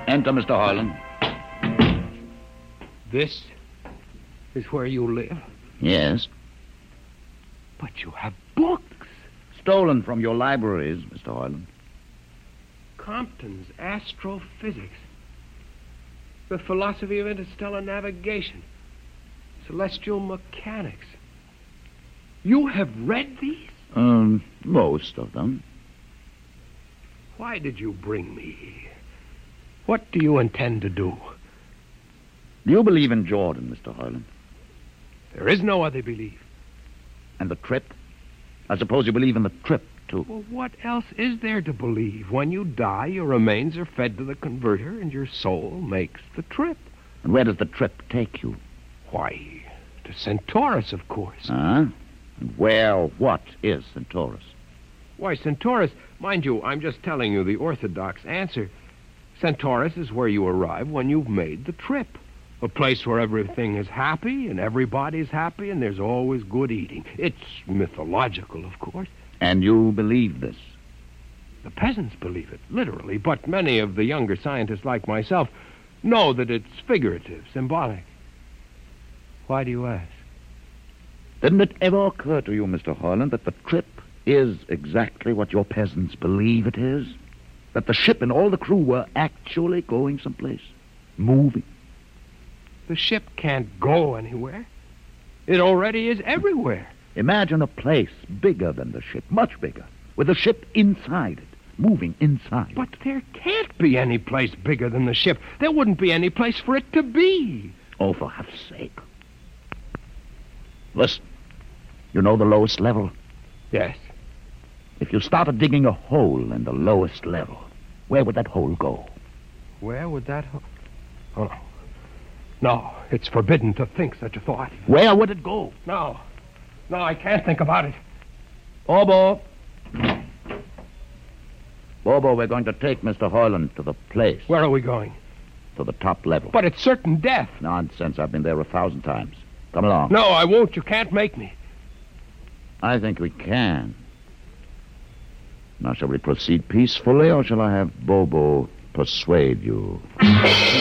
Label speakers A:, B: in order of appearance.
A: Enter, Mr. Hoyland.
B: This is where you live?
A: Yes.
B: But you have books.
A: Stolen from your libraries, Mr. Hoyland.
B: Compton's Astrophysics. The Philosophy of Interstellar Navigation. Celestial Mechanics. You have read these?
A: Most of them.
B: Why did you bring me here? What do you intend to do?
A: Do you believe in Jordan, Mr. Hoyland?
B: There is no other belief.
A: And the trip? I suppose you believe in the trip, too.
B: Well, what else is there to believe? When you die, your remains are fed to the converter, and your soul makes the trip.
A: And where does the trip take you?
B: Why, to Centaurus, of course.
A: Huh? And what is Centaurus?
B: Why, Centaurus, mind you, I'm just telling you the orthodox answer. Centaurus is where you arrive when you've made the trip. A place where everything is happy and everybody's happy and there's always good eating. It's mythological, of course.
A: And you believe this?
B: The peasants believe it, literally, but many of the younger scientists like myself know that it's figurative, symbolic. Why do you ask?
A: Didn't it ever occur to you, Mr. Hoyland, that the trip is exactly what your peasants believe it is? That the ship and all the crew were actually going someplace, moving?
B: The ship can't go anywhere. It already is everywhere.
A: Imagine a place bigger than the ship, much bigger, with the ship inside it, moving inside.
B: But there can't be any place bigger than the ship. There wouldn't be any place for it to be.
A: Oh, for heaven's sake. Listen, you know the lowest level?
B: Yes.
A: If you started digging a hole in the lowest level, where would that hole go?
B: Where would that... Oh, no. No, it's forbidden to think such a thought.
A: Where would it go?
B: No, I can't think about it.
A: Bobo, we're going to take Mr. Hoyland to the place.
B: Where are we going?
A: To the top level.
B: But it's certain death.
A: Nonsense. I've been there 1,000 times. Come along.
B: No, I won't. You can't make me.
A: I think we can. Now, shall we proceed peacefully, or shall I have Bobo persuade you?